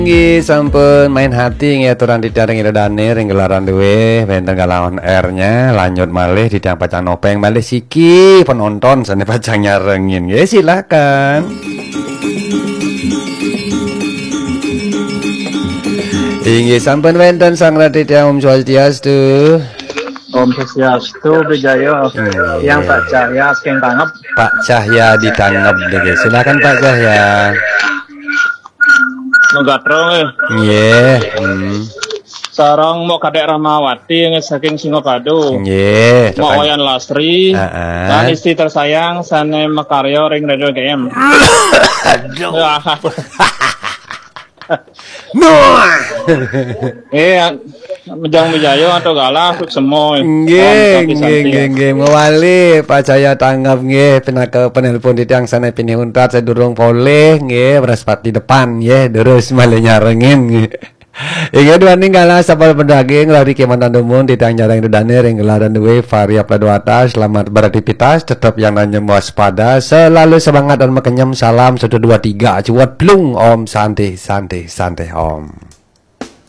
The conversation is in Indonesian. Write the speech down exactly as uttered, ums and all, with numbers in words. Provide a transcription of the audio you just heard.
Nggih sampun main hati nggih aturan didaring idane ring gelaran duwe benten kalawan R-nya lanjut malih didang pacang nopeng malih siki penonton sane pacang nyarengin nggih silakan. Inggih sampun wonten Sang Raditya Om Swastiastu. Om Swastiastu Wijaya. Yang Pak Cahya saking tanggap. Pak Cahya ditangep nggih. Silakan Pak Cahya. Menggatrong nggih. Hmm. Sarang mau kadek Rahmawati saking Singapadu. Nggih. Mau Wayan Lasri. Heeh. Dan istri tersayang sane Makaryo ring Radio G M. Aduh. No. Eh, Menjang Wijaya atau galah semua. Nggih, nggih, nggih, nggih. Mewali Pak Jaya tanggap nggih penaka penelpon ditang sana pini untat sedurung poleh nggih berespat di depan nggih terus malih nyarengin nggih. Ingat dua ninggala sapal pendaging lari kemantan dumun ditang jarang dudane ring gelaran duwe variab ladu atas selamat beraktivitas tetap yang nanya waspada selalu semangat dan mekenyam salam satu dua tiga cuat blung om santai santai santai om.